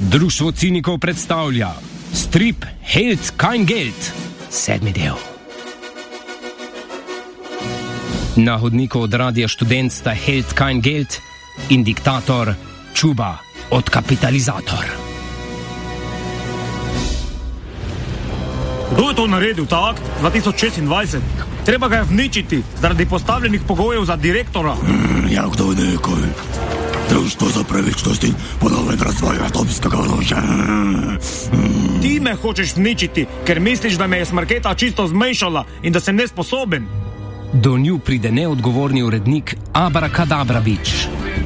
Društvo cinikov predstavlja strip Held kein Geld, 7. del. Na hodniku od Radia Študent sta Held kein Geld in diktator Čuba od kapitalizator. Kdo je to naredil, tak? 2026. Treba ga je vničiti zaradi postavljenih pogojev za direktora. Ja, kdo je nekaj? Društvo za pravičnost in ponoven razvoj atomskega orožja. Ti me hočeš vničiti, ker misliš, da me je smrketa čisto zmešala in da sem nesposoben. Do nju pride neodgovorni urednik Abracadabravič.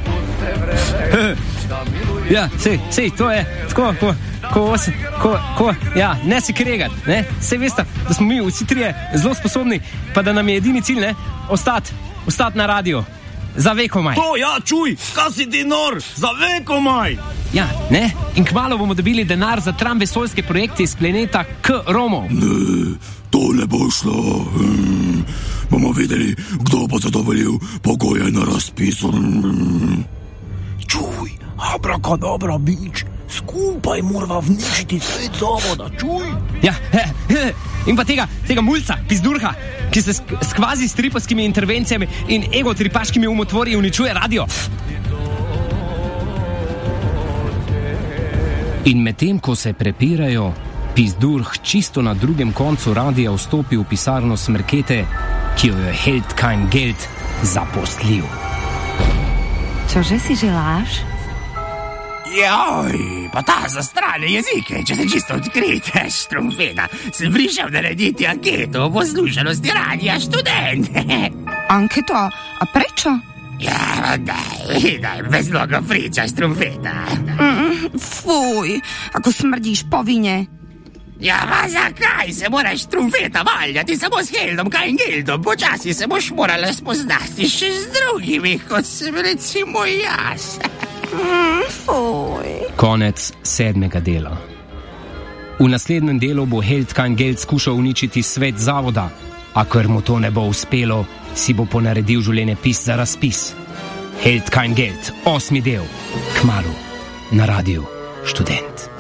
Ja, sej, to je tako, ja, ne se kregat, ne? Sej veste, da smo mi vsi trije zelo sposobni, pa da nam je edini cilj, ne? Ostati na radiju. Za vekomaj. To, ja, čuj, kaj si ti nor? Za vekomaj. Ja, ne? In kmalu bomo dobili denar za vesoljske projekte iz planeta K-Romov. Ne, to ne bo šlo. Bomo videli, kdo bo zadovoljil pogoje na razpisu. Čuj, Abracadabravič, skupaj morava vničiti svet zavoda, čuj. Ja, in pa tega mulca, pizdurha, ki se s kvazi stripovskimi intervencijami in egotripaškimi umotvorji uničuje radio. In medtem, ko se prepirajo, pizdurh čisto na drugem koncu radia vstopi v pisarno smrkete, ki jo je Held kein Geld zaposlil. Čože si želaš? Joj, pa ta za strane jezike, če se čisto odkrite, Štrumpeta. Sem prišel narediti anketo o poslušanosti Radia Študent. Anketo? A prečo? Ja, daj, bez mnogo priča, Štrumpeta. Fuj, ako smrdiš po vine. Ja, pa zakaj se moraš, Štrumpeta, valjati samo s Heldom kein Geldom? Počasi se boš morala spoznati še z drugimi, kot sem recimo jaz. Konec 7. dela. V naslednjem delu bo Held kein Geld skušal uničiti svet zavoda, a ker mu to ne bo uspelo, si bo ponaredil življenjepis za razpis. Held kein Geld, 8. del, kmalu na Radiu Študent.